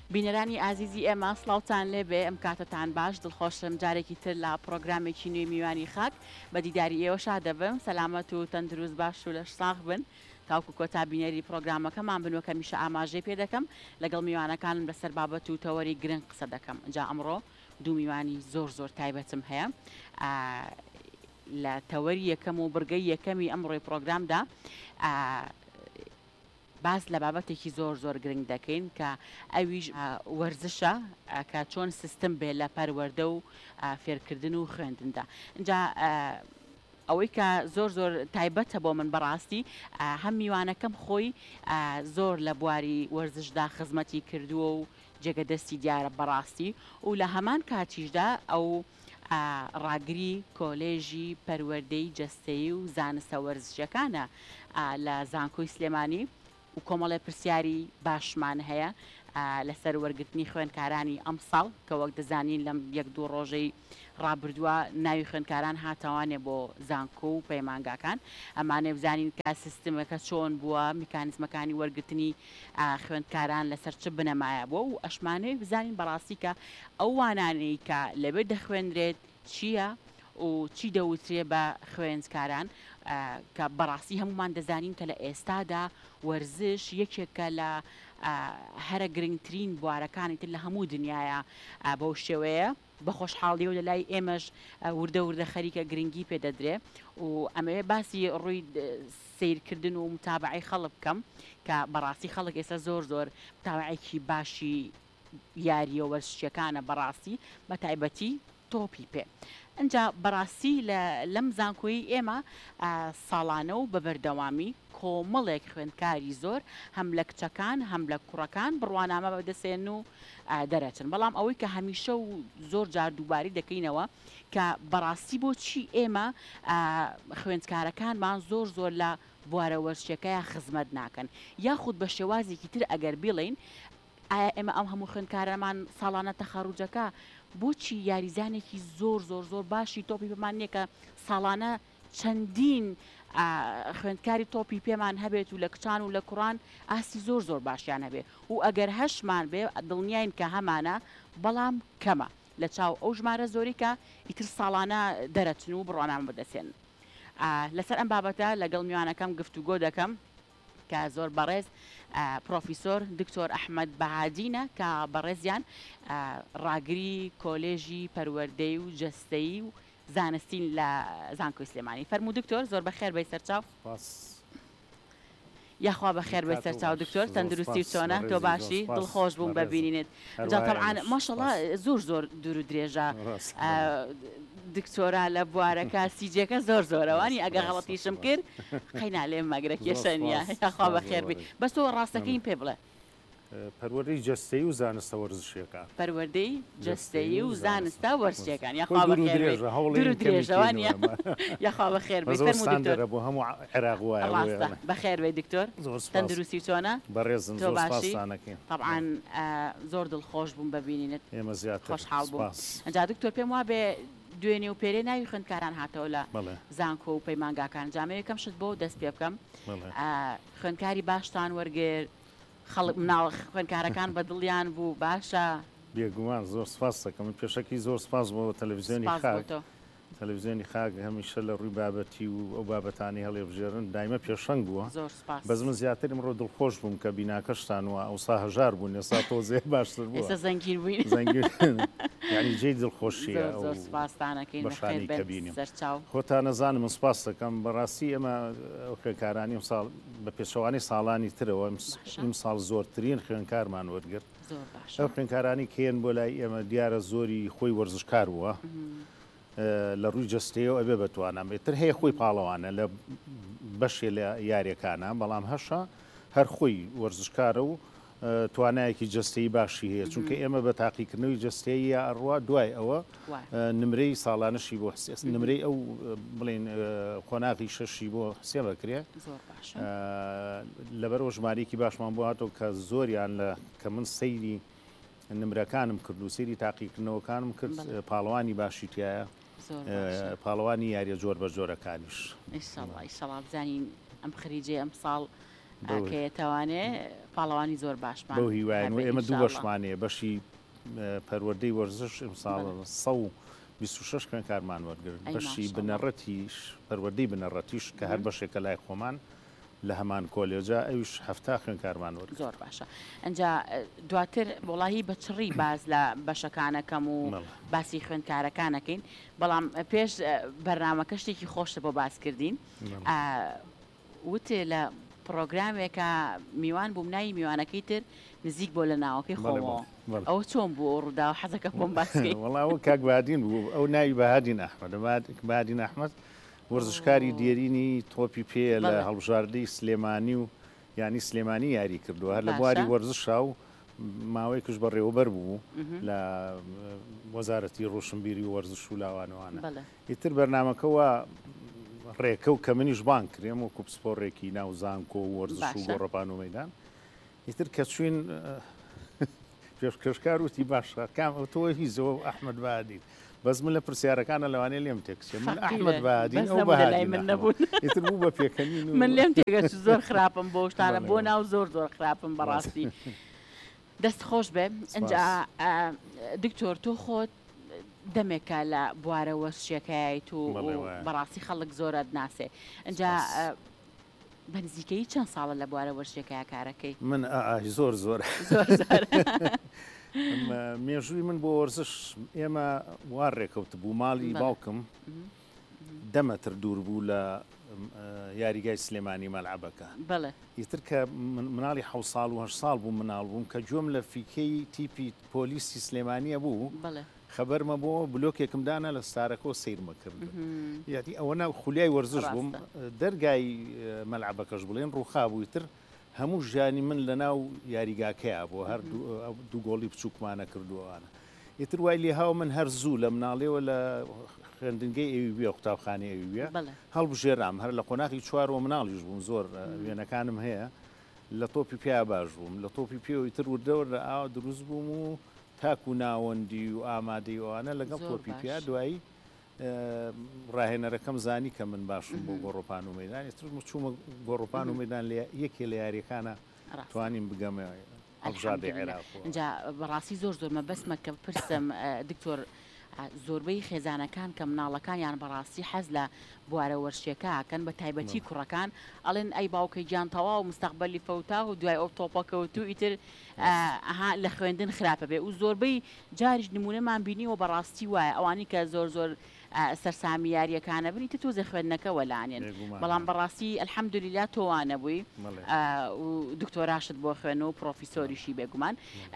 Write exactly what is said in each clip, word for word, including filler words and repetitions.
بینەرانی ئازیزی ئێمە سڵاوتان لێبێ ئەم کاتتان باش دڵخۆشم جارێکی تر لە پرۆگرامێکی نوێی میوانی خاک بە دیداری ئێوەشا دەبم سەلامەت و تەندروست باش و لەش ساغ بن تاوکو کۆتا بینەری پرۆگرامەکەمان بنوە کە میشە ئاماژەی پێ دەکەم لەگەڵ میوانەکانم لەسەر بابەت و تەوەری گرنگ قسە دەکەم جا ئەمڕۆ دوو میوانی زۆر زۆر تایبەتم هەیە لە تەوەری یەکەم و بڕگەی یەکەمی ئەمڕۆی پرۆگرامدا باس لە بابەتێکی زۆر زۆر گرنگ دەکەین کە ئەویش وەرزشە کە چۆن سیستم بێ لە پەروەردە و فێرکردن و خوێندندا اینجا ئەوەی کە زۆر زۆر تایبەتە بۆ من بەڕاستی هەم میوانەکەم خۆی زۆر لە بواری وەرزشدا خزمەتی کردووە و جێگەدەستی دیارە بەڕاستی و لە هەمان کاتیشدا ئەو ڕاگری کۆلێژی پەروەردەی جەستەیی و زانستە وەرزشیەکانە لە زانکۆی سلێمانی و کۆمەڵی پرسیاری باشمان هەیە لەسەر وەرگرتنی خوێندکارانی ئەم ساڵ کە وەک دەزانین لەم یەک دوو ڕۆژەی ڕابردووە ناوی خوێندکاران هاتەوانێ بۆ زانکۆ و پەیمانگاکان ئەمانێ بزانین کە سیستمەکە چۆن بووە میکانیزمەکانی وەرگرتنی خوێندکاران لەسەر چ بنەمایە بووە و ئەشمانەی بزانین بەڕاستی کە ئەو وانانەی کە لەبێت دەخوێنرێت چییە و چی دەوترێ بە خوێندکاران کە بەڕاستی هەمومان دەزانین کە لە ئێستادا وەرزش یەکێکە لە هەرە گرنگترین بوارەکانی تر لە هەموو دنیاە بەو شێوەیە بە خۆشحاڵی و لەلای ئێمەش وردە وردە خەریکە گرنگی پێدەدرێ و ئەمەوێ باسی ڕووی سیرکردن و متابعی خەڵک بکەم کە بەڕاستی خەڵک ئێستا زۆر زۆر متابعێکی باشی یاریە وەرزشیەکانە بەڕاستی بە تایبەتی تۆپی پێ ئەجا بەڕاستی لەم زانکۆی ئێمە ساڵانە و بە بەردەوامی کۆمەڵێک خوێندکاری زۆر هەم لە کچەکان هەم لە کوڕەکان بڕوانامە بەدەسێن و دەرەچن بەڵام ئەوەی کە هەمیشە و زۆر جار دووباری دەکەینەوە کە بەڕاستی بۆچی ئێمە خوێندکارەکانمان زۆر زۆر لە بوارە وەرزشیەکەیە خزمەت ناکەن یاخود بە شێوازێکی تر ئەگەر بڵین ئایا ئێمە ئەم هەموو خوێندکارەمان ساڵانە تەخەڕوجەکە بۆچی یاریزانێکی زۆر زۆر زۆر باشی تۆپی پێمان نییە کە ساڵانە چەندین خوێندکاری تۆپی پێمان هەبێت و لە کچان و لە کوڕان ئاسی زۆر زۆر باشیان هەبێت و ئەگەر هەشمان بێ دڵنیاین کە هەمانە بەڵام کەمە لە چاو ئەو ژمارە زۆری کە ئیتر ساڵانە دەرەچن و بڕوانام بەدەسێن لەسەر ئەم بابەتە لەگەڵ میوانەکەم گفتوگۆ دەکەم کە زۆر بەڕێز پرۆفیسۆر دکتۆر ئەحمەد بەهادینە کە بەڕێزیان ڕاگری کۆلێژی پەروەردەی و جەستەیی و زانستین لە زانکۆی سلێمانی فەرموو دکتۆر زۆر بەخێر بەی سەرچاو یاخوا بەخێر بەی سەرچاو دکتۆر تەندروستی و چۆنە تۆ باشی دڵخۆش بووم ببینێت جا طبعا ماشەڵڵا زۆر زۆر دوور و درێژە دکتۆرا لە بوارەکە سیجێکە زۆر زۆرەوانی ئەگە غەڵەتیشم کرد قەینا لێم مەگرە کێشە نییە یاخوا بەخێر بێ بەس تۆ ڕاستەکەین پێ بڵێ پەروەردەی جەستەیی و زانستە وەرزشیەکان پەروەردەی جەستەیی و زانستە وەرزشیەکان یاخوا بەخێر بێ دوور و درێژەوانە یاخوا بەخێر بێ فەرموو دکتۆر بۆ هەموو عێراق وایە بەخێر بێ دکتۆر تەندروستی چۆنە بەڕێزن تۆ باشی طبعا زۆر دڵخۆش بووم ببینێت ئێمە زیاتر خۆشحاڵ بووم ئەجا دکتۆر پێم وا بێ دوێنێ و پێرێ ناوی خوێندکاران هاتەوە لە زانکۆ و پەیمانگاکان جامە یەکەم شت بۆ دەست پێ بکەم خوێندکاری باشتان وەرگێر خەڵک مناڵ خوێندکارەکان بە دڵیان بوو باشە بێگومان زۆر سپاس دەکەم پێشەکی زۆر سپاس بۆ تەلەڤیزیۆنی خاک تەلەڤیزیۆنی خاک هەمیشە لە ڕووی بابەتی و ئەو بابەتانی هەڵێبژێرن دایمە پێشەنگ بووە بەس من زیاتر ئمڕۆ دڵخۆش بووم کە بیناکەشتانوە ئەوسا هەژار بوون ێستا تۆزێ باشتر بووە زەنگیر بووین یعنی جێی دڵخۆشیە بەشانی کە بینیم خۆتان نەزانم من سپاس دەکەم بەڕاستی ئێمە ئەو خوێندکارانی ئەم ساڵ بە پێشەوانی ساڵانی ترەوە ئیم ساڵ زۆرترین خوێندکارمان وەرگرت ئەو خوێندکارانی کێن بۆ لای ئێمە دیارە زۆری خۆی وەرزشکار بووە لە ڕووی جەستەیە ئەبێ بەتوانم بێتتر هەیە خۆی پاڵەوانە لە بەشێ لە یاریەکانە بەڵام هەشە هەر خۆی وەرزشکارە و توانایەکی جەستەیی باشی هەیە چونکە ئێمە بە تاقیکردنەوەی جەستەیە یا ئەڕوا دوای ئەوە نمرەی ساڵانەشی بۆ حسێس نمرەی ئەو بڵێن خۆناغی شەشی بۆ حسێ بکرێ لەبەرەوە ژمارەیەکی باشمان بۆ هاتەوە کە زۆریان لە کە من سەیری نمرەکانم کرد و سەیری تاقیکردنەوەکانم کرد پاڵەوانی باشی تایە پاڵەوانی یاریە جۆر بە جۆرەکانیش ئیشەڵڵا ئیشەڵڵا بزانین ئەم خەریجێ ئەم ساڵ کەیەتوانێ پاڵەوانی زۆر باشمان بەو هیوایە ئێمە دوو بەشمانەیە بەشی پەروەردەی وەرزش ئیمساڵ سە و بیست و شەش خوێندکارمان وەرگرت بەشی بنەڕەتیش پەروەردەی بنەڕەتیش کە هەر بەشێکە لای خۆمان لە هەمان کۆلێجا ئەویش هەفتا خوێندکارمان وەرگرت. زۆر باشە. ئەنجا دواتر وڵاهی بە چڕی باز لە بەشەکانەکەم و باسی خوێندکارەکانەکەین، بەڵام پێش بەرنامەکە شتێکی خۆشە بۆ باسکردین. وتێ لە پرۆگرامێکە میوان بووم ناوی میوانەکەی تر نزیک بۆ لە ناوەکەی خۆەوە ئەوە چۆن بوو ڕوودا و حەزەکە بۆم باسکەی؟ وەڵاوە کاک بادین بوو ئەو ناوی بەهادین ئەحمەد بادین ئەحمەد وەرزشکاری دیێرینی تۆپی پێ لە هەڵبژاردەی سلێمانی و ینی سلێمانی یاری کردووە هەر لە بواری وەرزشا و ماوەی کش بەڕێوەبەر بوو لە وەزارەتی ڕۆشنبیری و وەرزش و لاوانەوانە. ئیتر بەرنامەکەەوە ڕێکە و کە منیش بان کرێم و کوپسپۆڕێکی ناو زانکۆ و وەرزش و گۆڕەپان و مەدان. ئیتر کە چوین پێشکەشکار وتی باشە کام تۆ هیزەوە ئەحمەد بادین بەس من لە پرسیارەکانە لەوانەیە لێم تێکسێ من ئەحمەد بادین ئەو بەهادی من نەبوون ئیتر بوو بە پێکەنین من لێم تێگەچ زۆر خراپم بۆ شتانە بۆ ناو زۆر زۆر خراپم بەڕاستی. دەست خۆش بێ. ئەنجا دکتۆر تۆ خۆت دەمێکە لە بوارە وەرزشەکەیت و بەڕاستی خەڵک زۆرت ناسێ. ئەنجا بەنزیکەی چەند ساڵە لە بوارە وەرزشەکەی کارەکەی؟ من زۆر زۆر مێژووی من بۆ وەرزش ئێمە وا ڕێکەوت بوو ماڵی باوکم دەمەتر دوور بوو لە یاریگای سلێمانی مەلعەبەکە. ئیتر کە مناڵی حەوت ساڵ و هەشت ساڵ بوو مناڵ بووم کە گوێم لە فیکەی تیپی پۆلیسی سلێمانیە بوو خەبەرمە بۆ بلۆکێکم دانا لە ستارەکە سیرمە کرد. یاتی ئەوە ناو خولیای وەرزش بووم دەرگای مەلعەبەکەش بڵێن ڕووخا بوویتر هەموو ژیانی من لە ناو یاریگاکەیە بۆ هەر دوو گۆڵی بچووکمانە کردووانە. ئیتر وای لێ هاو من هەر زوو لە مناڵێەوە لە خوێندنگەی ئێوی بێ قوتابخانەی ئێوی هەڵبژێرام هەر لە قۆناغی چوارەوە مناڵیش بووم زۆر وێنەکانم هەیە لە تۆپی پێیا باش بووم لە تۆپی پێوەیتر وردەوە لە ئاوا دروست بووم و تاکو ناوەندی و ئامادەی ئەوانە لەگەڵ تۆپی پیا دوایی ڕاهێنەرەکەم زانی کە من باشم بۆ گۆڕۆپان و مەدانی تر چوومە گۆڕۆپان و مەدان لە یەکێ لە یاریەکانە توانین بگەمە هەڵبژاردەی عێراق. اینجا بەڕاستی زۆر زۆر مەبەستمە کە بپرسم دکتۆر زۆربەی خێزانەکان کە مناڵەکانیان بەڕاستی حەز لە بوارە وەرزشەکەکەن بە تایبەتی کوڕەکان ئەڵێن ئەی باوکەی گیانتەوا و مستەقبەلی فەوتا و دوای ئەو تۆپەکەوت و ئیتر ئەها لە خوێندن خراپە بێ و زۆربەی جاریش نمونەمان بینیەوە بەڕاستی وایە ئەوانی کە زۆر زۆر سەرسامی یاریەکانە بنی تۆ تۆزە خوێندنەکە وەلانێن بەڵام بەڕاستی ئەلحەمدولیلا تۆوانە بووی و دکتۆراشت بۆ خوێن و پرۆفیسۆریشی بێگومان.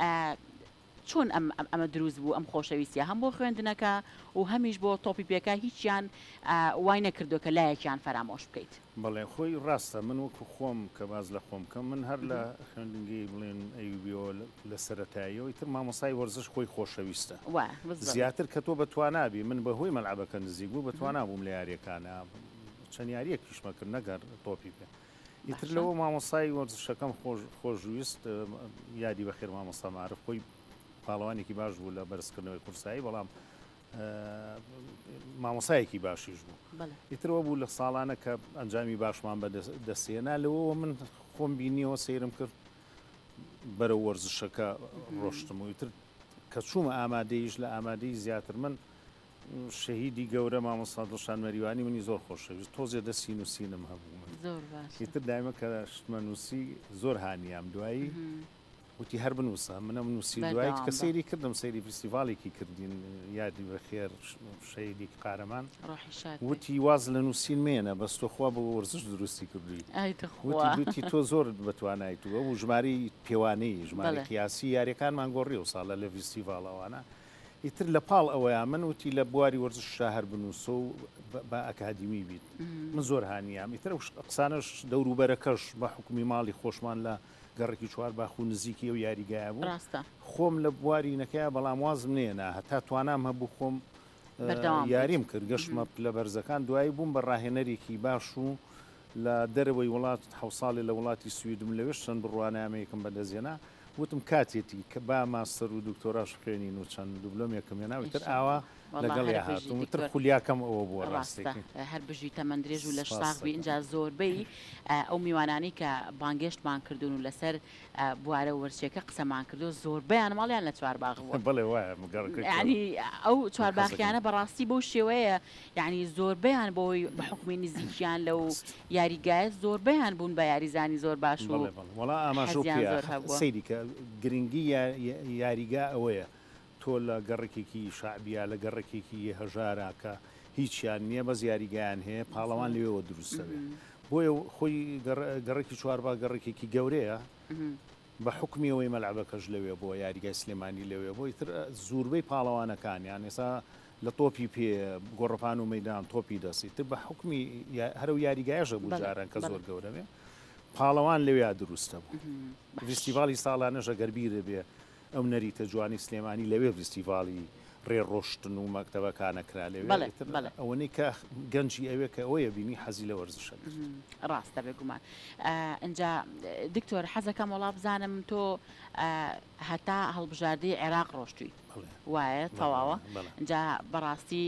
چۆن ئەمە دروست بوو ئەم خۆشەویستیە هەم بۆ خوێندنەکە و هەمیش بۆ تۆپی پێکە هیچیان وای نەکردو کە لایەکیان فەرامۆش بکەیت؟ بەڵێ خۆی ڕاستە من وەکو خۆم کە باز لە خۆم کەم من هەر لە خوێندنگی بڵێن ئەیوبیەوە لە سەرەتاییەوە ئیتر مامۆسای وەرزش خۆی خۆشەویستە زیاتر کە تۆ بەتوانابی من بەهۆی مەلعەبەکە نزیک بوو بەتوانابووم لە یاریەکانە چەند یاریەکیشمە کرد نەگەر تۆپی پێ. ئیتر لەوە مامۆسای وەرزشەکەم خۆشویست یادی بەخێر مامۆستا معرف خۆی پاڵەوانێکی باش بوو لە بەرزکردنەوەی قورسایی بەڵام مامۆسایەکی باشیش بوو. ئیترەوە بوو لە ساڵانە کە ئەنجامی باشمان بەدەستێنا لەوەوە من خۆم بینیەوە سەیرم کرد بەرە وەرزشەکە ڕۆشتم و ئیتر کە چوومە ئامادەیش لە ئامادەی زیاتر من شەهیدی گەورە مامۆستا دڵشان مەریوانی منی زۆر خۆشەویست تۆزێ دەستی نووسینم هەبوو من ئیتر دایمە کە شتمە نووسی زۆر هانیام دوایی وتی هەر بنووسە منە نووسی دوایت کە سەیری کردم سەیری فستیڤالێکی کردین یادی بەخێر شەیدێکی قارەمان وتی واز لە نووسین مێنە بەس تۆ خوا بە وەرزش دروستی کردووی وتی تۆ زۆر بەتوانایت و ئەو ژماری پێوانەی ژماری قیاسی یاریەکانمان گۆڕی و ساڵە لە فستیڤالەوانە ئیتر لە پاڵ ئەوەیە من وتی لە بواری وەرزش شاهر بنووسە و بە ئەکادیمی بیت من زۆر هانیام ئیتر قسانش دەوروبەرەکەش بە حکومی ماڵی خۆشمان لە گەڕێکی چوار باخ و نزیکی و یاریگایە بوو خۆم لە بوارینەکەیە بەڵام وازم نێنا هەتا توانام هەبوو خۆم یاریم کرد گەشتمە لە بەرزەکان دوایی بووم بە ڕاهێنەرێکی باش و لە دەرەوەی وڵات حەوت ساڵی لە وڵاتی سویدم لەوێش چەند بڕوانامەیەکم بەدەستێنا وتم کاتێتی کە با ماستەر و دکتۆراش خوێنین و چەند دوبلۆمێکم هێناویتر ئاوا لەگەڵ هاتووم تر خولیاکەم ئەوە بووە ڕاستێکی هەر بژی تەمەندرێژ و لە شتاغبی اینجا زۆربەی ئەو میوانانی کە بانگێشتمان کردوون و لەسەر بوارە وەرچێکە قسەمان کردو زۆربەیان ماڵیان لە چوارباغ بووە بڵێ وایە ینی ئەو چوارباخیانە بەڕاستی بەو شێوەیە یعنی زۆربەیان بۆی بە حکومی نزیکیان لەو یاریگایە زۆربەیان بوون بە یاریزانی زۆر باش و وڵا ئاماژۆ سەیری کە گرنگی یاریگا ئەوەیە تۆ لە گەڕێکێکی شعبیا لە گەڕێکێکی هەژارا کە هیچیان نییە بە زیاریگایان هەیە پاڵەوان لەوێەوە دروستەوێ بۆیە خۆی گەڕێکی چواربا گەڕێکێکی گەورەیە بە حکمیەوەی مەلعبەکەش لەوێ بۆ یاریگای سلێمانی لەوێ بۆی تر زۆربەی پاڵەوانەکانیان ئێستا لە تۆپی پێ گۆڕپان و مەدان تۆپی دەسی تر بە حکمی هەرو یاریگایەشە بوو جاران کە زۆر گەورەوێ پاڵەوان لەوێ دروستە بوو فستیڤالی ساڵانەشە گەربیرە بێ ئەو نەریتە جوانی سلێمانی لەوێ فستیڤالی ڕێڕۆشتن و مەکتەبەکانەکرا لەوێ ئەوەی کە گەنجی ئەوێ کە ئەوەیە بینی حەزی لە وەرزشە ڕاستە بێگومان ئەجا دکتۆر حەزەکەم وەڵا بزانم تۆ هەتا هەڵبژاردەی عێراق ڕۆشتووی وایە تەواوە ئەجا بەڕاستی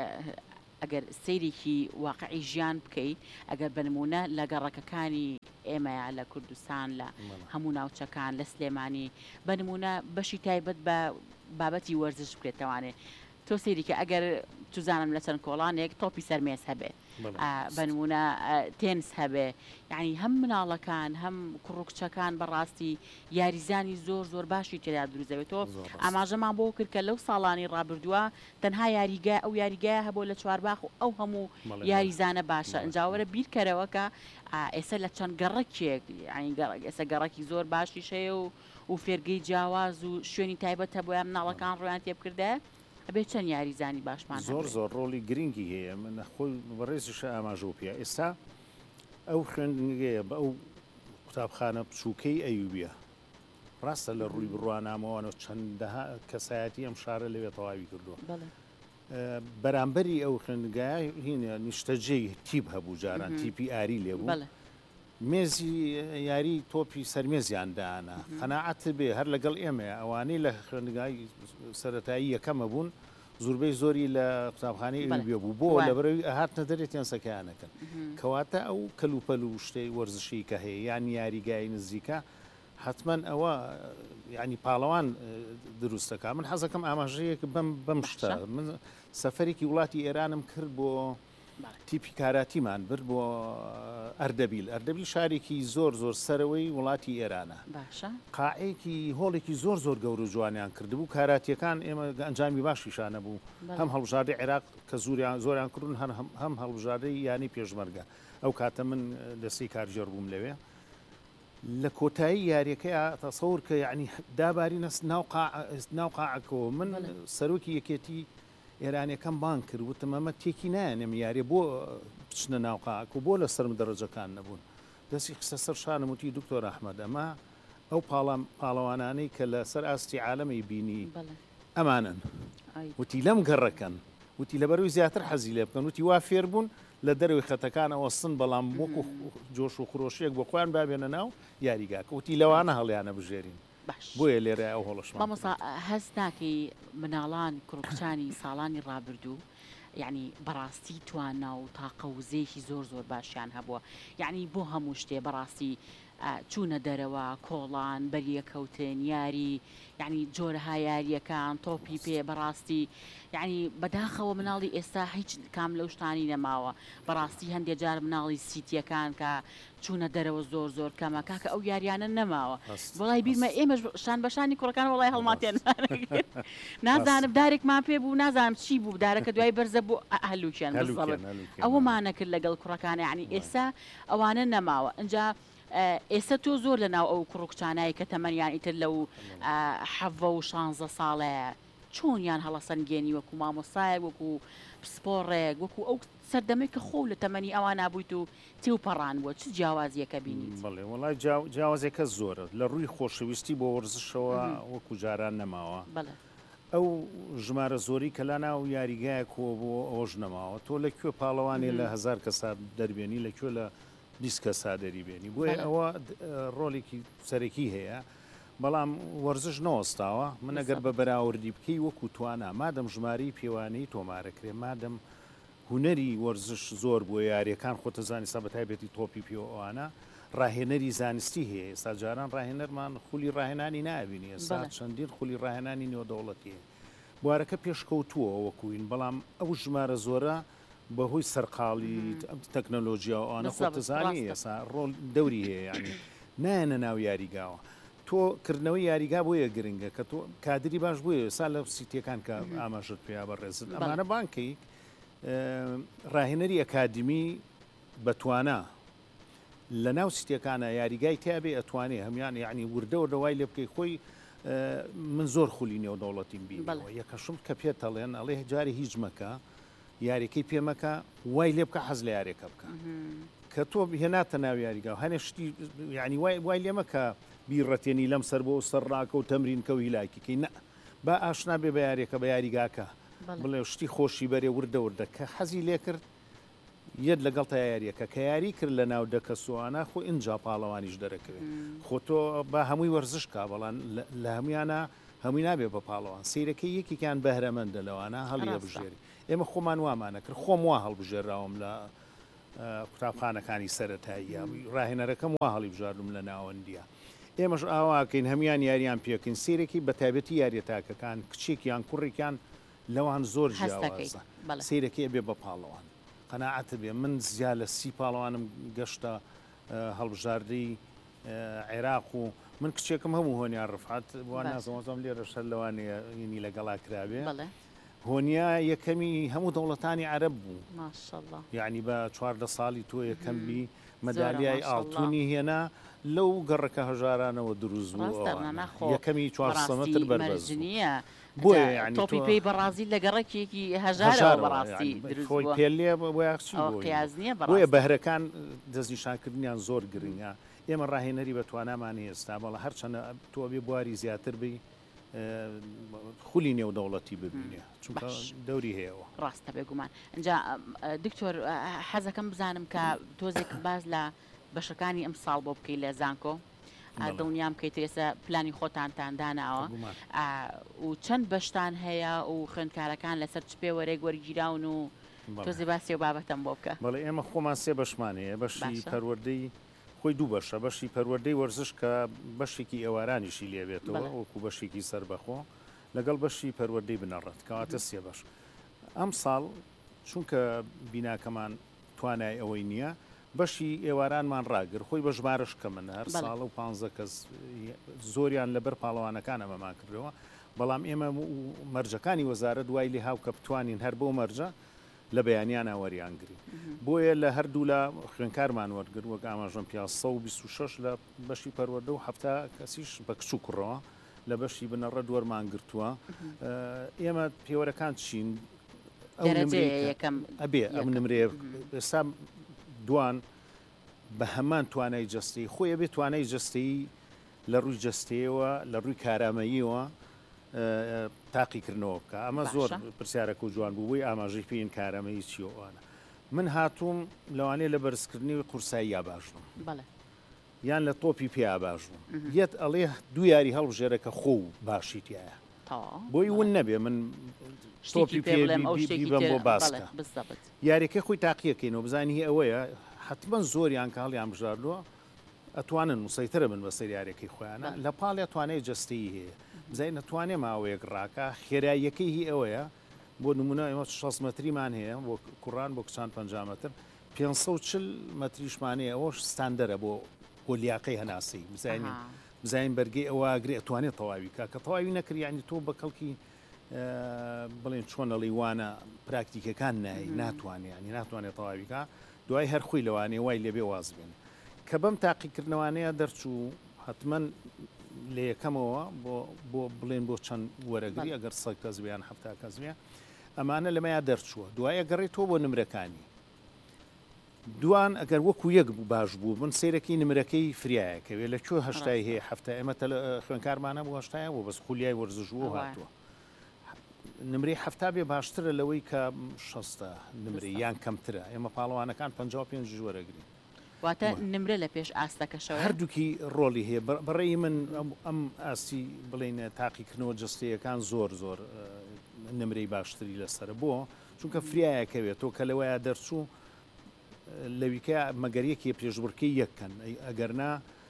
ئەگەر سەیرێکی واقعی ژیان بکەیت ئەگەر بنمونە لە گەڕەکەکانی ئێمەیە لە کوردستان لە هەموو ناوچەکان لە سلێمانی بنمونە بەشی تایبەت بە بابەتی وەرزش بکرێتەوانێ تۆ سەیری کە ئەگەر توزانم لە چەند کۆڵانێک تۆپی سەرمێز هەبێ بنمونە تێنس هەبێ یعنی هەم مناڵەکان هەم کوڕکچەکان بەڕاستی یاریزانی زۆر زۆر باشی تێدا دروزەوێتەوە ئاماژەمان بۆ کرد کە لەو ساڵانی ڕابردووە تەنها یاریگای ئەو یاریگایە هەبوو لە چوارباخ و ئەو هەموو یاریزانە باشە ئەنجاوەرە بیرکەرەوە کە ئێستا لە چەند گەڕەکێک ئێستا گەڕەکی زۆر باشی شەیە و و فێرگەی جیاواز و شوێنی تایبەت هەبووە مناڵەکان ڕۆیان تێ بکردە ئەبێ چەند یاریزانی باشمان زۆر زۆر ڕۆڵی گرنگی هەیە من خۆی بەڕێزیشە ئاماژۆ پێ ئێستا ئەو خوێندنگەیە بە ئەو قوتابخانە بچووکەی ئەیوبیە ڕاستە لە ڕووی بڕوانامەوەوە چەندەها کەسایەتی ئەم شارە لەوێ تەواوی کردووە بەرامبەری ئەو خوێندگای هینە نیشتەجێی تیپ هەبوو جاران تیپی ئاری لێبوو مێزی یاری تۆپی سەرمێزیانداانە قەناعەت بێ هەر لەگەڵ ئێمە ئەوانەی لە خوێندگای سەرەتایی یەکەمە بوون زۆربەی زۆری لە قوتابخانەی ئەوبیە بوو بۆ لە بەرەوەی هاتنە دەرێت تێنسەکەیانەکەن کەواتە ئەو کەلوپەل و شتەی وەرزشی کە هەیە یان یاریگای نزیکە حتمما ئەوە ینی پاڵەوان دروستەکە من حەزەکەم ئاماژەیەک بەم شتە من سەفەرێکی وڵاتی ئێرانم کرد بۆ تیپی کاراتیمان برد بۆ ئەردەبیل ئەردەبیل شارێکی زۆر زۆر سەرەوەی وڵاتی ئێرانە قاعەیەکی هۆڵێکی زۆر زۆر گەور و جوانیان کردبوو کاراتیەکان ئێمە ئەنجامی باشیشانە بوو هەم هەڵبژاردەی عێراق کە زوریان زۆریان کردن هەم هەڵبژاردەی یانی پێشمەرگە ئەو کاتە من دەستی کارژێر بووم لەوێ لە کۆتایی یاریەکەی تەسەور کە یعنی داباری نەس ناوقاعەکەەوە من سەرۆکی یەکێتی ئێرانەکەم بان کرد وتم ئەمە تێکی نایەنێم یارێ بۆ بچنە ناوقاعک و بۆ لە سەرم دەڕەجەکان نەبوون دەستی قسە سەر شانم وتی دکتۆر ئەحمەد ئەمە ئەو پاڵەوانانەی کە لە سەر ئاستی عالەمی بینی ئەمانن وتی لەم گەڕەکەن وتی لەبەروی زیاتر حەزی لێ بکەن وتی وا فێر بوون لە دەروی خەتەکانەوە سن بەڵام وەکو جۆش و خرۆشیەک بۆ خۆیان بابێنە ناو یاریگاکە وتی لەوانە هەڵیانە بژێرین بۆیە لێرە ئەو هەڵشمان مامۆستا هەست ناکەی مناڵان کوڕکچانی ساڵانی ڕابردوو یعنی بەڕاستی توانە و تاقە وزەیەکی زۆر زۆر باشیان هەبووە یعنی بۆ هەموو شتێ بەڕاستی چوونە دەرەوە کۆڵان بەریەکەوتن یاری یعنی جۆرەها یاریەکان تۆپی پێ بەڕاستی یعنی بەداخەوە مناڵی ئێستا هیچ کام لەو شتانی نەماوە بەڕاستی هەندێک جار مناڵی سیتیەکان کە چوونە دەرەوە زۆر زۆر کەمە کاکە ئەو یاریانە نەماوە وڵای بیرمە ئێمە شان بەشانی کوڕەکان وڵای هەڵماتێن نازانم دارێکمان پێ بوو نازانم چی بوو دارەکە دوای بەرزە بوو هەلوکیان ئەوەمانە کرد لەگەڵ کوڕەکانە یعنی ئێستا ئەوانە نەماوە ئەجا ئێستا تۆ زۆر لەناو ئەو کوڕکچانایی کە تەمەنیان ئیتر لەو حەڤە و شانزە ساڵەیە چۆنیان هەڵەسەنگێنی وەکو مامۆسایە وەکو پسپۆڕێک وەکو ئەو سەردەمەی کە خۆ لە تەمەنی ئەوان نابوویت و تێوپەڕان بووە چ جیاوازیەکە بینیت بڵێ وڵای جیاوازێکە زۆرە لە ڕووی خۆشەویستی بۆ وەرزشەوە وەکو جاران نەماوە ئەو ژمارە زۆری کە لە ناو یاریگایە کۆ بۆ ئەوژ نەماوە تۆ لەکوێ پاڵەوانێ لە هەزار کەسا دەربێنی لەکوێ لە بیست کەسا دەریبێنی بۆیە ئەوە ڕۆڵێکی سەرەکی هەیە بەڵام وەرزش نەوەستاوە من ئەگەر بە بەراوردی بکەی وەکو توانە مادەم ژماری پێوانەی تۆمارەکرێ مادەم هوەری وەرزش زۆر بۆ یاریەکان خۆتە زانستا بەتایبەتی تۆپی پێوانە ڕاهێنەری زانستی هەیە ئێستا جاران ڕاهێنەرمان خولی ڕاهێنانی نابینی ئێستا چەندین خولی ڕاهێنانی نێودەوڵەتی بوارەکە پێشکەوتووە وەکوین بەڵام ئەو ژمارە زۆرە بەهۆی سەرقاڵی تەکنەلۆژیاوانە خۆتەزانی ئێستا ڕۆڵ دەوری هەیە ینی نایەنە ناو یاریگاوە تۆ کردنەوەی یاریگا بۆیە گرنگە کە تۆ کادری باش بووە سا لە سیتیەکان کە ئاماژت پێیا بەڕێزت ئەمانە بانکەی ڕاهێنەری ئەکادمی بەتوانە لە ناو سیتیەکانە یاریگای تیابێ ئەتوانێ هەمیان یعنی وردەوە دەوای لێ بکەی خۆی من زۆر خولی نێودەوڵەتیم بینەوە یەکەشم کە پێتەڵێن ئەڵێ جاری هیچ مەکە یاریەکەی پێمەکە وای لێ بکە حەز لە یاریەکە بکە کە تۆ هێناتە ناو یاریگا هەنێ شتی یعنی وای لێمەکە بیڕەتێنی لەم سەر بۆ سەر ڕاکە و تەمرینکە و هیلاکیکەی نە با ئاشنا بێ بە یاریەکە بە یاریگاکە بڵێ شتی خۆشی بەرێ وردە وردە کە حەزی لێ کرد یەک لەگەڵ تا یاریەکە کە یاری کرد لە ناو دەکە سووانە خۆ ئینجا پاڵەوانیش دەرەکەوێت خۆ تۆ با هەمووی وەرزش کا بەڵام لە هەمویانە هەمووی نابێ بە پاڵەوان سیرەکەی یەکێکیان بەهرەمەندە لەوانە هەڵیە بژێری ئێمە خۆمان وامانە کرد خۆم وا هەڵبژێراوم لە قوتابخانەکانی سەرەتاییە ڕاهێنەرەکەم وا هەڵی بژاردم لە ناوەندیە ئێمەش ئاواکەین هەمیان یاریان پێکەین سیرێکی بەتایبەتی یاریەتاکەکان کچێکیان کوڕێکیان لەوان زۆر جیاوازە سیرەکەی بێ بە پاڵەوان قەناعەتە بێ من زیاد لە سی پاڵەوانم گەشتە هەڵبژاردەی عێراق و من کچێکم هەموو هۆنیان ڕفعات وان نازەوەزم لێرە شەر لەوانەیە ینی لەگەڵا کرابێ هۆنیا یەکەمی هەموو دەوڵەتانی عەرەب بوو یعنی بە چواردە ساڵی تۆ یەکەمی مەدالیای ئاڵتونی هێنا لەو گەڕەکە هەژارانەوە دروست بوو یەکەمی چوارسەمەتر بەربەز بۆیە تۆپی پێی بەڕازی لە گەڕەکێکی هەژارەوە بەڕاستی خۆی پێلێ بۆیە بەهرەکان دەستنیشانکردنیان زۆر گرنگە ئێمە ڕاهێنەری بەتوانامان ئێستا بەڵە هەرچەنە تۆ بێ بواری زیاتر بی خولی نێودەوڵەتی ببینێ چونکە دەوری هەیەەوە ڕاستە بێگومان اینجا دکتۆر حەزەکەم بزانم کە تۆزێک باز لە بەشەکانی ئەم ساڵ بۆ بکەی لە زانکۆ دڵنیام کەیت ئێستا پلانی خۆتانتان داناوە و چەند بەشتان هەیە و خوێندکارەکان لەسەر چ پێ وەرێک وەرگیراون و تۆزی باسی و بابەتەم بۆ بکە بەڵێ ئێمە خۆمان سێ بەشمانەیە بەشی پەروەردەی خۆی دوو بەشە بەشی پەروەردەی وەرزش کە بەشێکی ئێوارانیشی لێبێتەوە وەکو بەشێکی سەربەخۆ لەگەڵ بەشی پەروەردەی بنەڕەت کەواتە سێ بەش ئەم ساڵ چونکە بیناکەمان توانای ئەوەی نییە بەشی ئێوارانمان ڕاگر خۆی بە ژمارەش کە من هەر ساڵە و پانزە کەس زۆریان لەبەر پاڵەوانەکان ئەمەمان کردەوە بەڵام ئێمە مەرجەکانی وەزارە دوای لێ هاو کە بتوانین هەر بۆ مەرجە لە بەیانیان ئاوەریانگری بۆیە لە هەردوو لە خوێنکارمان وەرگر وەک ئاماژەم پیا سە و بیست و شەش لە بەشی پەروەردە و هەفتە کەسیش بە کچ و کوڕەوە لە بەشی بنەڕە دووەرمان گرتووە ئێمە پێوەرەکان چین ئەبێ ئەم نمرێ ئێستا دوان بە هەمان توانای جەستەی خۆیە بێت توانای جەستەی لە ڕووی جەستەیەوە لە ڕووی کارامەییەوە تاقیکردنەوە بکە ئەمە زۆر پرسیارەکە و جوان بوو بووی ئاماژەی پێین کارامەیی چیەوەوانە من هاتووم لەوانەیە لە بەرزکردنی قورسایی یا باش بووم یان لە تۆپی پێیا باش بووم یەت ئەڵێ دوو یاری هەڵبژێرەکە خۆ و باشی تایە بۆی ون نەبێ من تۆپی پێبم بۆ باسکە یاریەکە خۆی تاقیەکەینەوە بزانی ئەوەیە حتمما زۆریان کە هەڵیان بژاردووە ئەتوانن مسەیترە من بەسەر یاریەکەی خۆیانە لە پاڵیا توانای جەستەی هەیە بزای نەتوانێ ماوەیەک ڕاکە خێراییەکەی هی ئەوەیە بۆ نمونە ئێمە شەش مەتریمان هەیە بۆ کوڕان بۆ کچان پەنجا مەتر پێنج سە و چل مەتریشمانەیە ئەوەش ستاندەرە بۆ بۆ لیاقەی هەناسی بزانین بزانین بەرگەی ئەوە ئاگرێ ئەتوانێت تەواوی کە کە تەواوی نەکرد یعنی تۆ بە کەڵکی بڵێن چۆنەڵی وانە پراکتیکەکان نایی ناتوانێت ینی ناتوانێت تەواویکە دوای هەر خۆی لەوانێ وای لێبێ واز بێن کە بەم تاقیکردنەوانەیە دەرچوو حتمما لە یەکەمەوە بۆ بڵێن بۆ چەند وەرەگری ئەگەر سەد کەس بیان هەفتا کەس بێ ئەمانە لەمەیا دەرچووە دوایە گەڕێتەوە بۆ نمرەکانی دوان ئەگەر وەکو یەک باش بوو من سیرەکەی نمرەکەی فریایەکەوێت لە کوێ هەشتای هەیە هەفتە ئێمە خوێنکارمانە بۆ هەشتایە بۆ بەس خولیای وەرزشوە هاتووە نمرەی هەفتا بێ باشترە لەوەی کە شەستە نمرەی یان کەمترە ئێمە پاڵەوانەکان پەنجا و پێنج وەرەگرین واتە نمرە لە پێش ئاستەکەشەوە هەردووکی ڕۆلی هەیە بەڕێی من ئەم ئاستی بڵێنە تاقیکردنەوە جستەیەکان زۆر زۆر نمرەی باشتری لەسەر بۆ چونکە فریایەکەوێت تۆ کە لەوەیە دەرچوو لەویکە مەگەریەکی پێشبڕکەی یەککەن ئەگەرنا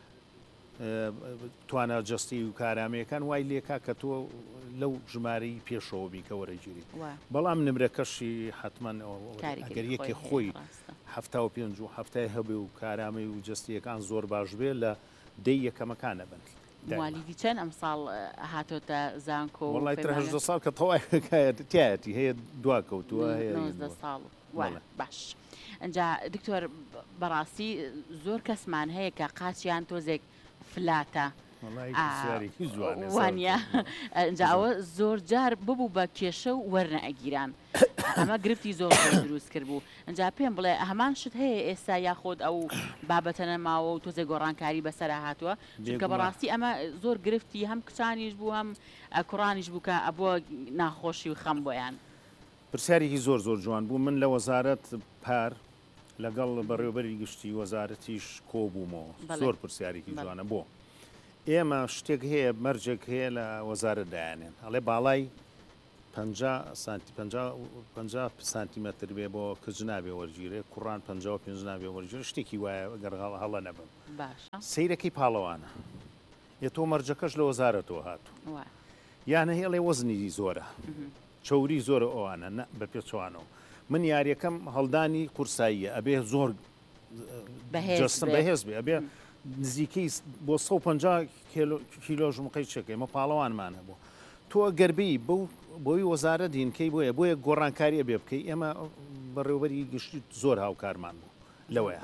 توانە جستی و کارامەیەکان وای لێکا کە تۆ لەو ژمارەی پێشەوە بیکە وەرەگیری بەڵام نمرەکەشی حتمما ئەگەر یەکی خۆی هەفتا و پێنج و هەفتای هەبێ و کارامەی و جستیەکان زۆر باش بێ لە دەی یەکەمەکانە بن موالیدی چەند ئەم ساڵ هاتۆتە زانکۆ وڵای هەژدە ساڵ کە تەواایەتی هەیە دواکەوتووە هەیە ساڵ باش ئەجا دکتۆر بەڕاستی زۆر کەسمان هەیە کە قاچیان تۆزێک فلاتە وانە ئەوە زۆر جار ببوو بە کێشە و وەرنە ئەگیران ئەمە گرفتی زۆر دروست کرد بوو ئەجا پێم بڵێ هەمان شت هەیە ئێستا یاخۆت ئەو بابەتە نەماوە و تۆزێک گۆڕانکاری بەسەر هاتووە چونکە بەڕاستی ئەمە زۆر گرفتی هەم کچانیش بوو هەم کوڕانیش بوو کە ئەبووە ناخۆشی و خەم بۆیان پرسیارێکی زۆر زۆر جوان بوو من لە وەزارەت پار لەگەڵ بەڕێوەبەری گشتی وەزارەتیش کۆبوومەوە زۆر پرسیارێکی جوانە بۆ ئێمە شتێک هەیە مەرجێک هەیە لە وەزارەت دایانێن هەڵێ باڵای پەنجا سانتیمەتر بێ بۆ کچ نابێ وەرگیرێ کوڕان پەنجا و پێنج نابێ وەرگیرە شتێکی وایە گەرغاڵ هەڵە نەبم سەیرەکەی پاڵەوانە یە تۆ مەرجەکەش لە وەزارەتەوە هاتوو یانە هێڵێ وەزنی زۆرە چوری زۆرە ئەوانە بە پێچوانەوە من یاریەکەم هەڵدانی قورساییە ئەبێ زۆر بەهێز بێ ئەبێ نزیکەی بۆ سە و پەنجا کیلۆ ژمقەی چەکەی مە پاڵەوانمانە بوو تۆ گەربی بۆی وەزارە دینکەی بۆیە بۆیە گۆڕانکاریە بێ بکەی ئێمە بەڕێوەبەری گشتی زۆر هاوکارمان بوو لەوەیە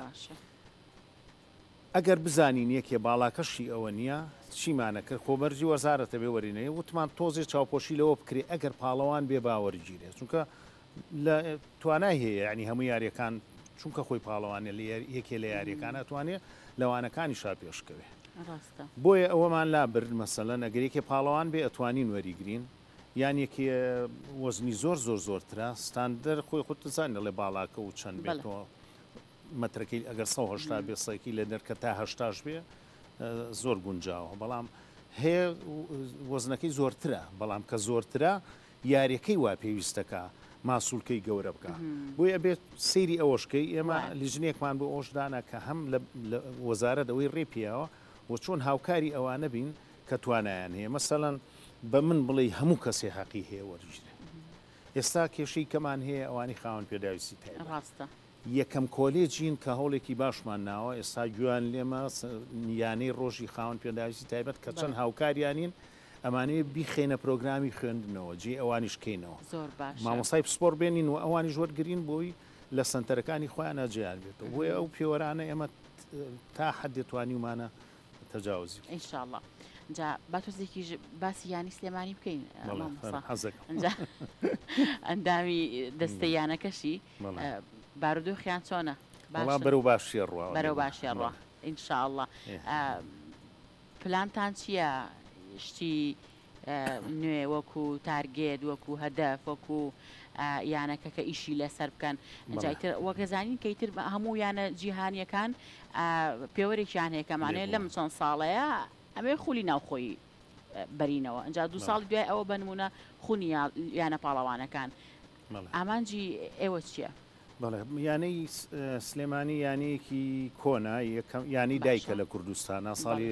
ئەگەر بزانین یەکێ باڵاکەشی ئەوە نییە چیمانە کرد خۆبەرجی وەزارەتە بێ وەرینەیە وتمان تۆزێ چاوپۆشی لەوە بکرێ ئەگەر پاڵەوان بێ باوەرگیرێ چونکە لە توانای هەیە ینی هەموو یاریەکان چونکە خۆی پاڵەوانێ یەکێ لە یاریەکان ئەتوانێت لەوانەکانی شا پێشکەوێ بۆیە ئەوەمان لا برد مەسەلە نەگەرێکی پاڵەوان بێ ئەتوانین وەریگرین یان یەکی وەزنی زۆر زۆر زۆرترە ستاندەر خۆی خودتزان لەڵێ باڵاکە و چەند بێتەوە مەترەکەی ئەگەر سە هەشتا بێ سەیکی لە دەرکە تا هەشتاش بێ زۆر گونجاوە بەڵام هەیە وەزنەکەی زۆرترە بەڵام کە زۆرترە یاریەکەی وا پێویستەکە ماسوولکەی گەورە بکە بۆیە بێت سەیری ئەوەشکەی ئێمە لیژنێکمان بۆ ئەوشدانە کە هەم لە وەزارە دەوەی ڕێپیەوە و چۆن هاوکاری ئەوانە بین کە توانایان هەیە مەسەڵەن بە من بڵێ هەموو کەسێ حەقی هەیە وەرجێ ئێستا کێشەی کەمان هەیە ئەوانی خاوەن پێداویستی ڕاستە یەکەم کۆلێجین کە هەوڵێکی باشمان ناوە ئێستا گویان لێمە یانەی ڕۆژی خاوەن پێداویستی تایبەت کە چەند هاوکاریانین ئەمانەیە بیخێنە پرۆگرامی خوێندنەوە جێ ئەوانیشکەینەوە مامۆسای پسپۆر بێنین و ئەوانی ژوەرگرین بۆی لە سنتەرەکانی خۆیان ناجیان بێتەوە بۆیە ئەو پێوەرانە ئێمە تا حد دێتوانی ومانە تەجاوزی ئینشاءڵڵا جا باتۆزێکی باسی یانی سلێمانی بکەین ئەندامی دەستەیانەکەشی بارودۆخیان چۆنە بەرەو باشی ڕوا بەرەو باشی ڕوا ئینشاءڵڵا پلانتان چییە شتی نوێ وەکو تارگێت وەکو هەدەف وەکو یانەکە کە ئیشی لەسەر بکەن جایتر وەگەزانین کەیتر هەموو یانە جیهانیەکان پێوەرێکیان هەیە کەمانەیە لەم چەند ساڵەیە ئەمێ خولی ناوخۆی بەرینەوە ئەجا دوو ساڵ دوای ئەوە بنمونە خونی یانە پاڵەوانەکان ئامانجی ئێوە چییە؟ یانەی سلێمانی یانەیەکی کۆنا ینی دایکە لە کوردستانە ساڵی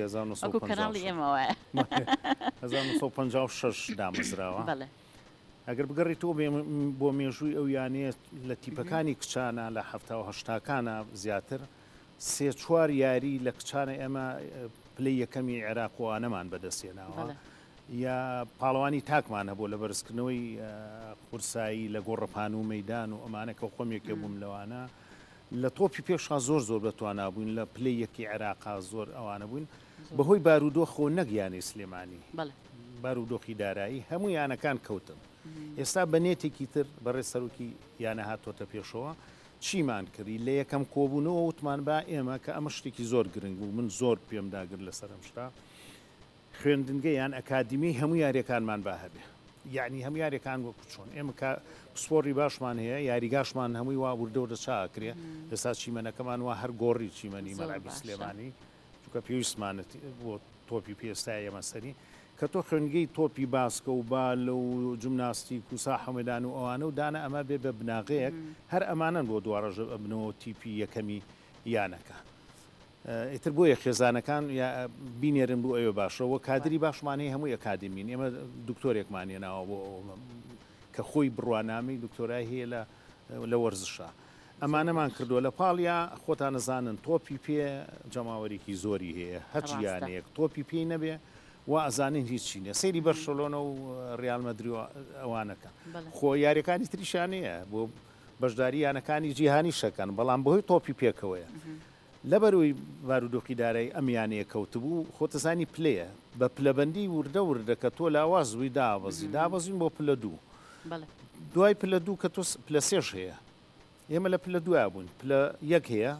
هەزار نۆ سەد و پەنجا و شەش دامەزراوە ئەگەر بگەڕیتەوە بۆ مێژووی ئەو یانەیە لە تیپەکانی کچانە لە هەفتا و هەشتاکانە زیاتر سێ چوار یاری لە کچانە ئێمە پلەی یەکەمی عێراقوانەمان بەدەستێناوە یا پاڵەوانی تاکمان هەبوو لە بەرزکردنەوەی قورسایی لە گۆڕەپان و مەدان و ئەمانەکە خۆمێکە بووم لەوانە لە تۆپی پێشا زۆر زۆر بەتوانە بووین لە پلەی یەکی عێراقا زۆر ئەوانە بووین بەهۆی بارودۆخۆ نەگیانی سلێمانی بارودۆخی دارایی هەموو یانەکان کەوتن ئێستا بەنێتێکی تر بەڕێ سەرۆکی یانە هاتۆتە پێشەوە چیمان کردی لە یەکەم کۆبوونەوە وتمان با ئێمە کە ئەمە شتێکی زۆر گرنگ بوو من زۆر پێم داگر لەسەر ئەم شتا خوێندنگەیان ئەکادیمی هەموو یاریەکانمان با هەبێ یعنی هەم یاریەکان وەکو چۆن ئێمە پسپۆڕی باشمان هەیە یاریگاشمان هەمووی وا وردە چاکرێ ئێستا چیمەنەکەمان وا هەر گۆڕی چیمەنی مەرابی سلێمانی چونکە پێویستمانێت بۆ تۆپی پێستای ئێمە سەری کە تۆ خوێنگەی تۆپی باسکە و بال و جمناستیک و ساحەمەدان و ئەوانە و دانە ئەمە بێ بە بناغەیەک هەر ئەمانن بۆ دوڕەژە ئەبنەوە تیپی یەکەمی یانەکە ئیتر بۆیە خێزانەکان بینێرن بۆ ئەوێ باشەوە کادری باشمانەیە هەمووی ئەکادمین ئێمە دکتۆرێکمانێ ناوە بۆ کە خۆی بڕوانامی دکتۆرای هەیە لە وەرزشە ئەمانەمان کردووە لە پاڵیا خۆتان نەزانن تۆپی پێ جەماوەرێکی زۆری هەیە هەچیانەیەک تۆپی پێی نەبێ و ئەزانین هیچ چینە سەیری بەرشەلۆنە و ڕیال مەدرید ئەوانەکە خۆ یاریەکانی تریشانەیە بۆ بەشداری یانەکانی جیهانی شەکەن بەڵام بەهۆی تۆپی پێکەوەیە لەبەروی بارودۆخی دارایی ئەمیانەیە کەوتبوو خۆتەزانی پلەیە بە پلەبەندی وردە وردە کە تۆ لاوازوی دابەزی دابەزین بۆ پلە دوو دوای پلە دوو کە تۆ پلە سێش هەیە ئێمە لە پلە دوای بوون پلە یەک هەیە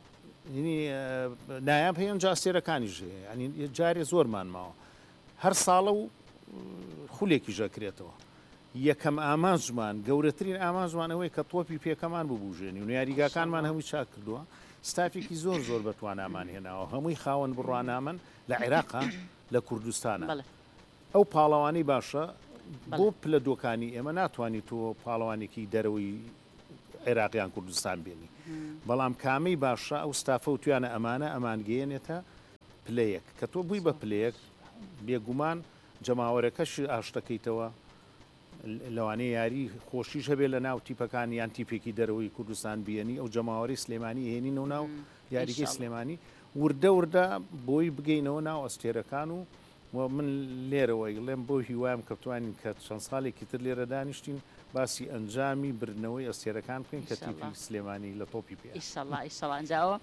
نایاب هەیە جاسێرەکانیش هەیە ینی جارێ زۆرمان ماوە هەر ساڵە و خولێکی ژەکرێتەوە یەکەم ئامانجمان گەورەترین ئامانجمانەوەی کە تۆپی پێکەمان ببوژێنی و یاریگاکانمان هەمووی چاک کردووە ستافێکی زۆر زۆر بەتوانامان هێناوە هەمووی خاوەن بڕوانامن لە عێراقا لە کوردستانە ئەو پاڵەوانی باشە بۆ پلە دۆکانی ئێمە ناتوانانی تۆ پاڵەوانێکی دەرەوەی عێراقیان کوردستان بێنی بەڵام کامەی باشە ئەو ستافە و توانە ئەمانە ئەمانگەیەنێتە پلەیەک کە تۆ بووی بە پلەیەک بێگومان جەماوەرەکەش ئاشتەکەیتەوە لەوانەیە یاری خۆشیش هەبێت لە ناو تیپەکانی یان تیپێکی دەرەوەی کوردستان بێنی ئەو جەماوەری سلێمانی هێنین و ناو یاریگەی سلێمانی وردە وردە بۆی بگەینەوە ناو ئەستێرەکان و من لێرەوەی لێم بۆ هیوایم کە بتوانین کە چەند ساڵێکی تر لێرە دانیشتین باسی ئەنجامی برنەوەی ئەستێرەکان بکەین کە تیپی سلێمانی لە تۆپی پێ ئیشەڵڵا ئیشەڵڵا ئەنجاوە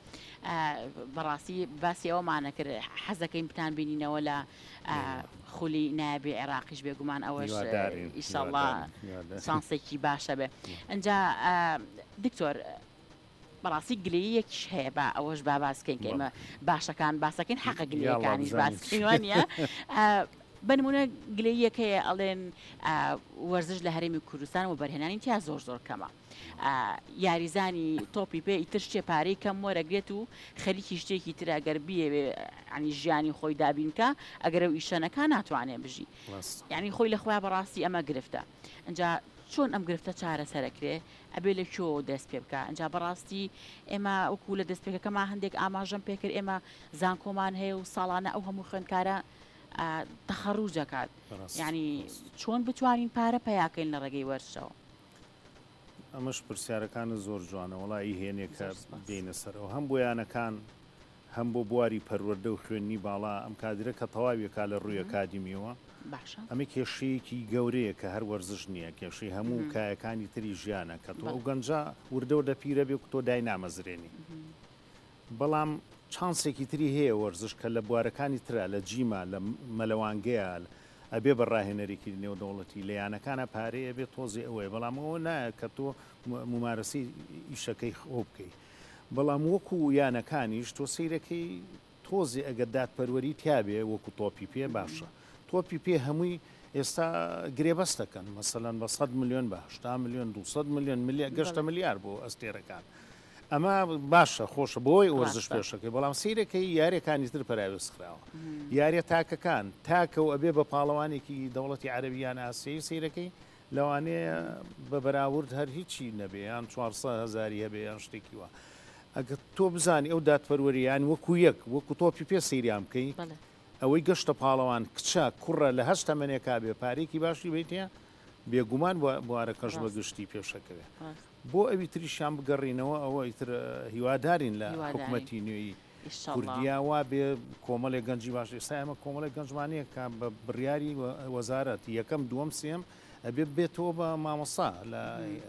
بەڕاستی باسی ئەومانە کرد حەزەکەی بتان بینینەوە لە خولی نابێ عێراقیش بێگومان ئەوەش ئیشەڵڵا سانسێکی باشە بێ ئەنجا دکتۆر بەڕاستی گلەیەکیش هەیە بە ئەوەش با باسکەین کە ئێمە باشەکان باسەکەین حەقە گلەیەکانیش باسکەین وانە بنمونە گلەیەک هەیە ئەڵێن وەرزش لە هەرێمی کوردستان و بەرهێنانی تیا زۆر زۆر کەمە یاریزانی تۆپی پێ ئیتر شتێ پارەی کەم وەرەگرێت و خەریکی شتێکی تر ئەگەر بیەوێ ینی ژیانی خۆی دابینکە ئەگەر ئەو ئیشەنەکە ناتوانێت بژی یعنی خۆی لە خۆیان بەڕاستی ئەمە گرفتە ئەنجا چۆن ئەم گرفتە چارە سەرەکرێ ئەبێ لە کۆ دەست پێ بکە ئەنجا بەڕاستی ئێمە وەکو لە دەست پێکەکەمان هەندێک ئاماژەم پێکرد ئێمە زانکۆمان هەیە و ساڵانە ئەو هەموو خوێندکارە تەخەڕوجەکات ینی چۆن بتوانین پارە پیاکەین لە ڕێگەی وەرزشەوە ئەمەش پرسیارەکانە زۆر جوانە وڵی هێنێکە بینە سەرەوە هەم بۆ یانەکان هەم بۆ بواری پەروەردە و خوێنی باڵا ئەم کادرە کە تەواویەکە لە ڕووی ئەکادیمیەوە ئەمە کێشەیەکی گەورەیە کە هەر وەرزش نییە کێشەی هەموو کایەکانی تری ژیانە کە تۆ ئەو گەنجە وردەوردە پیرە بێ تۆ دای نامەزرێنی بەڵام چانسێکی تری هەیە وەرزش کە لە بوارەکانی ترە لە جیما لە مەلەوانگەیە ئەبێ بەڕاهێنەرێکی نێودەوڵەتی لە یانەکانە پارەیە بێت تۆزی ئەوەیە بەڵام ئەوە نایە کە تۆ ممارەسی ئیشەکەی خۆ بکەیت بەڵام وەکو یانەکانیش تۆ سیرەکەی تۆزی ئەگەر دادپەروەری تیابێ وەکو تۆپی پێ باشە تۆپی پێ هەمووی ئێستا گرێبەست دەکەن مەسەلەن بە سەد میلیۆن بە هەشتا میلیۆن دووسەد میلیۆن میلیۆن گەشتە ملیار بۆ ئەستێرەکان ئەمە باشە خۆشە بۆی وەرزش پێشەکەی بەڵام سیرەکەی یاریەکانی تر پەراوێزخراوە یاریە تاکەکان تاکە و ئەبێ بە پاڵەوانێکی دەوڵەتی عەرەبیان ئاسیایی سیرەکەی لەوانەیە بە بەراورد هەر هیچی نەبێ یان چوارسەد هەزاری هەبێ یان شتێکی وە ئەگە تۆ بزانی ئەو دادپەروەریان وەکو یەک وەکو تۆپی پێ سەیریان بکەی ئەوەی گەشتە پاڵەوان کچە کوڕە لە هەشتا منێکا بێ پارێکی باشی بیتە بێگومان بوارە کەش بە گشتی پێشەکەوێ بۆ ئەوی تریشیان بگەڕینەوە ئەوە ئیتر هیوادارین لە حکوومەتی نوێی کوردیاوا بێ کۆمەڵێک گەنجی باش ئێستا ئەمە کۆمەڵێک گەنجمانەیە کە بە بڕیاری وەزارەت یەکەم دووەم سێم ئەبێ بێتەوە بە مامۆستا لە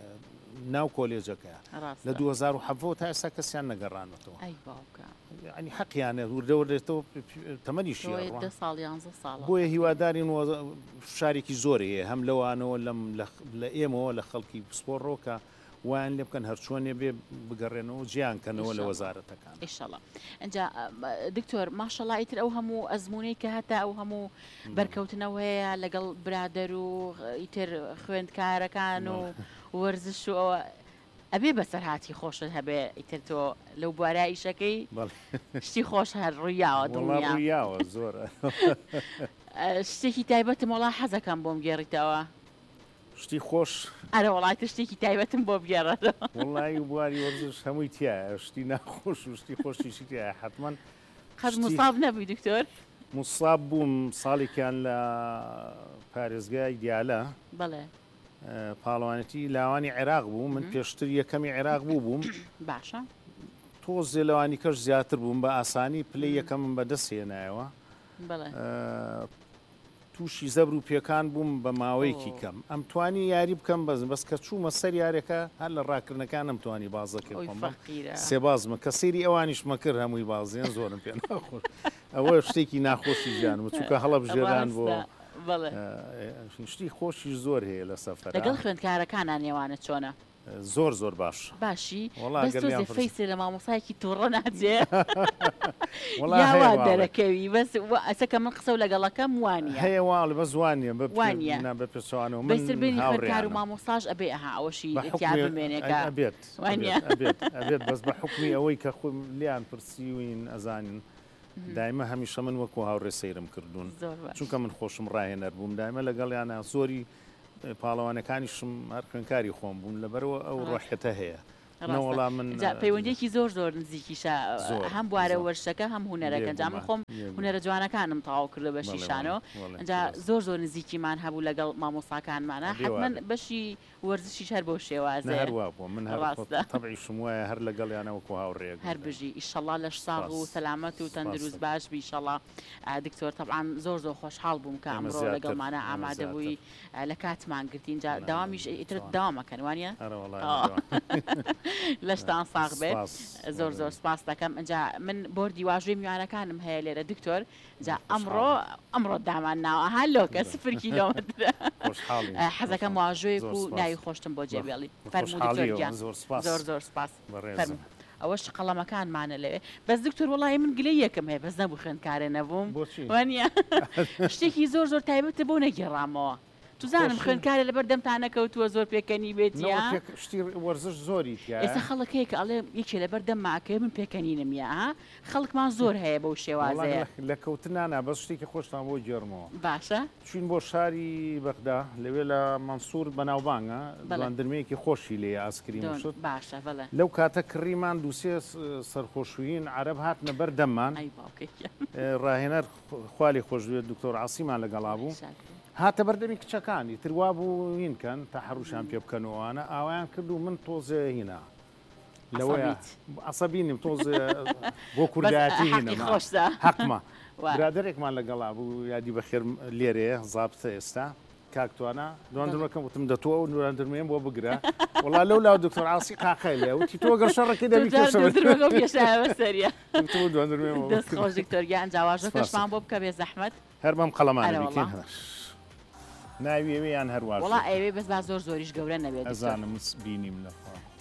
ناو کۆلێجەکە لە دوو هەزار و هەڤۆ تا ئێستا کەسیان نەگەڕانەوە ینی حەقییانە وردەوردێتەوە تەمەنیشی بۆیە هیوادارین شارێکی زۆر هەیە هەم لەوانەوە لە ئێمەوە لە خەڵکی سپۆڕۆکە وان لێ بکەن هەرچۆنێ بێ بگەڕێنەوە جیانکەنەوە لە وەزارەتەکان ئینشاءڵڵا. ئەنجا دکتۆر ماشەڵڵا ئیتر ئەو هەموو ئەزمونەی کە هەتا ئەو هەموو بەرکەوتنەوە هەیە لەگەڵ برادەر و ئیتر خوێندکارەکان و وەرزش و ئەوە ئەبێ بەسەرهاتی خۆشت هەبێ ئیتر تۆ لەو بوارە ئیشەکەی شتی خۆش هەر ڕوویاوە دڵیاوە زۆرە شتێکی تایبەتم وڵا حەزەکەم بۆم گێڕیتەوە شتی خۆش ئەرە وڵاتە شتێکی تایبەتم بۆ بگێڕێتەوە وڵی بواری وەرزش هەمووی تایە شتی ناخۆش و شتی خۆشیشی تایە حتمما قەت مصاب نەبووی دکتۆر مصاب بووم ساڵێکیان لە پارێزگای دیالە بەڵێ پاڵەوانەتی لاوانی عێراق بوو من پێشتر یەکەمی عێراق بوو بووم باشە تۆزێ لەوانی کەش زیاتر بووم بە ئاسانی پلەی یەکەمم بەدەست هێنایەوە تووشی زەبر و پێکان بووم بە ماوەیەکی کەم ئەم توانی یاری بکەم بەزم بەس کە چوومە سەر یارێکە هەر لە ڕاکردنەکان ئەم توانی بازەکە سێبازمە کە سەیری ئەوانیش مەکرد هەمووی بازیێن زۆرم پێ ناخۆش ئەوە شتێکی ناخۆشی ژیانم چووکە هەڵە بژێران بۆ شتی خۆشی زۆر هەیە لە سەفەر لەگەڵ خوێندکارەکانان نێوانە چۆنە زۆر زۆر باش باشی فەیسێ لە مامۆسایەکی تووڕە ناجێ یاوا دەرەکەوی بەس ئەسەکە من قسە و لەگەڵەکەم وانە هەیە واڵ بە زوانیە وانە بە پێچوانەوە بەسەر بینی خوێندکار و مامۆساژ ئەبێ ئەها ئەوەشی بمێنێکە ئەبێت ئەبێت بەس بە حکمی ئەوەی کە خۆ لیان پرسیوین ئەزانین دایمە هەمیشە من وەکو هاوڕێ سەیرم کردوون چونکە من خۆشم ڕاهێنەر بووم دایمە لەگەڵیانە زۆری پاڵەوانەکانیشم هەر خوێندکاری خۆم بووم لەبەرەوە ئەو ڕۆحەتە هەیە نەوەڵا من پەیوەندێکی زۆر زۆر نزیکیشە هەم بوارە وەرشەکە هەم هوەرەکە جا من خۆم هوەرە جوانەکانم تەواو کردو بە شیشانەوە ئەجا زۆر زۆر نزیکیمان هەبوو لەگەڵ مامۆساکانمانە حتمما بەشی وەرزشیش هەر بۆ شێوازە هەروە بووە من تەبعیشم وایە هەر لەگەڵیانەوەکو هاوڕێک هەر بژی ئیشەڵڵا لە ساغ و سەلامەت و تەندروست باش بی ئیشەڵڵا دکتۆر تەبعان زۆر زۆر خۆشحاڵ بووم کە ئەمڕۆ لەگەڵمانە ئامادە بووی لە کاتمان گرتین جا داوامیش ئیتر داوامەکەن وانە لەشتان ساغ بێت زۆر زۆر سپاس دەکەم ئەجا من بۆردی واژوێی میوانەکانم هەیە لێرە دکتۆر جا ئەمڕۆ ئەمڕۆ دامان ناوە هەر لۆکە سفر کیلۆمەتر حەزەکەم واژوەیەک و ناوی خۆشتم بۆ جێبێڵی فەرموودیۆریان زۆر زۆر سپاس ئەوەش قەڵەمەکانمانە لەوێ بەس دکتۆر وڵی من گلەی یەکەم هەیە بەس نەبوو خوێندکارە نەبووم وانە شتێکی زۆر زۆر تایبەتە بۆ نەگەڕامەوە توزانم خوێندکارە لەبەر دەمتان نەکەوتووە زۆر پێکەنی بێت شتی وەرزش زۆری ئێستا خەڵک کە ئەڵێ یەکێ لەبەر دەم ماکە من پێکەنینم یا خەڵکمان زۆر هەیە بەو شێوازەیە لە کەوتنانە بەس شتێکی خۆشتان بۆ جێرمەوە باشە چوین بۆ شاری بەغدا لەوێ لە مەنسوور بەناوبانگە دوانردمەیەکی خۆشی لێ ئاسکرین شت باشە بڵێ لەو کاتە کڕیمان دووسێ سەرخۆشوین عەرەب هاتنە بەر دەممان ڕاهێنەر خوالی خۆشوێت دکتۆر عاسیمان لەگەڵا بوو هاتە بەردەمی کچەکانی تروا بوو هینکەن تا حەڕوشان پێ بکەنەوەوانە ئاوایان کرد و من تۆزە هینا لەوەیە عەسەبینیم تۆزە بۆ کوردایەتی هینە حەقمە برادێکمان لەگەڵا بوو یادی بەخێر لێرەیە زابتە ئێستا کاکتوانە دوانردمەکەم وتم دەتووە و دوانردمێن بۆ بگرە وڵا لەو لاو دکتۆر عاسی قاقای لێ وتی تۆ گەر شەڕەکەی دەبی دەستخۆش دکتۆرگیان جاواژەکەشمان بۆ بکە بێ زەحمەت هەر بەم قەڵەمانە بیکەین ناوی ئەوەیان هەروە وڵا ئەوێ بەس با زۆر زۆریش گەورە نەبێت ئەزانم بینیم لە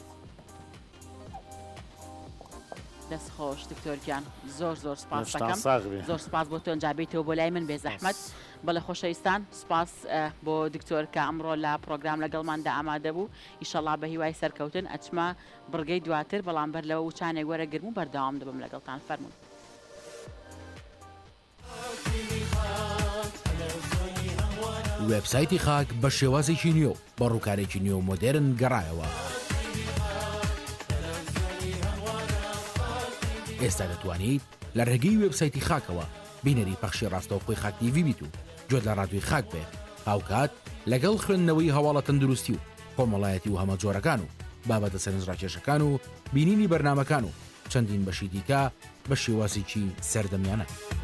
دەستخۆش دکتۆرگیان زۆر زۆر سپاس دەکەم زۆر سپاس بۆ تۆ ئەنجابێتەوە بۆ لای من بێ زەحمەت بەڵێ خۆشەویستان سپاس بۆ دکتۆر کە ئەمڕۆ لە پرۆگرام لەگەڵماندا ئامادە بوو ئیشەڵڵا بە هیوای سەرکەوتن ئەچمە بڕگەی دواتر بەڵام بەر لەوە وچانێک وەرە گرم و بەردەوام دەبم لەگەڵتان فەرموون وێبسایتی خاک بە شێوازێکی نیۆ بە ڕووکارێکی نیۆ مۆدێرن گەڕایەوە ئێستا دەتوانیت لە ڕێگەی وێبسایتی خاکەوە بینەری پەخشی ڕاستەوخۆی خاک تیڤی بیت و گوێت لە ڕادیۆی خاک بێ هاوکات لەگەڵ خوێندنەوەی هەواڵە تەندروستی و کۆمەڵایەتی و هەمە جۆرەکان و بابەتە سەرنجڕاکێشەکان و بینینی بەرنمەکان و چەندین بەشی دیکە بە شێوازێکی سەردەمیانە.